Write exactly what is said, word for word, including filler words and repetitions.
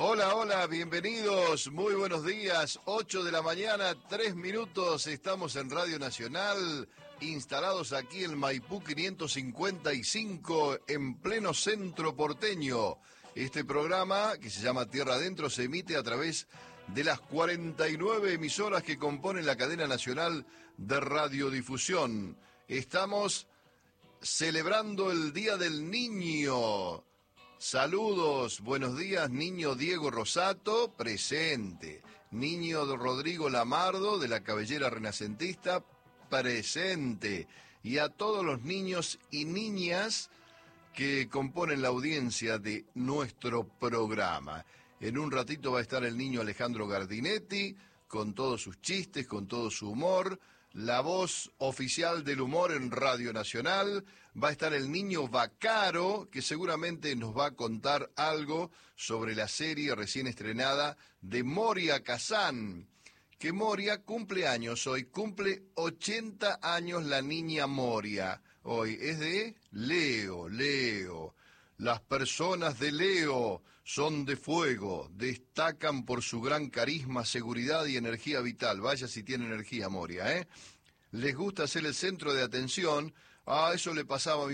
Hola, hola, bienvenidos, muy buenos días, ocho de la mañana, tres minutos, estamos en Radio Nacional, instalados aquí en Maipú quinientos cincuenta y cinco, en pleno centro porteño. Este programa, que se llama Tierra Adentro, se emite a través de las cuarenta y nueve emisoras que componen la cadena nacional de radiodifusión. Estamos celebrando el Día del Niño. Saludos, buenos días, niño Diego Rosato, presente. Niño Rodrigo Lamardo, de la Cabellera Renacentista, presente. Y a todos los niños y niñas que componen la audiencia de nuestro programa. En un ratito va a estar el niño Alejandro Gardinetti, con todos sus chistes, con todo su humor, la voz oficial del humor en Radio Nacional. Va a estar el niño Vaccaro, que seguramente nos va a contar algo sobre la serie recién estrenada de Moria Kazan. Que Moria cumple años hoy, cumple ochenta años la niña Moria. Hoy es de Leo, Leo. Las personas de Leo son de fuego, destacan por su gran carisma, seguridad y energía vital. Vaya si tiene energía Moria, ¿eh? Les gusta ser el centro de atención. Ah, eso le pasaba a mi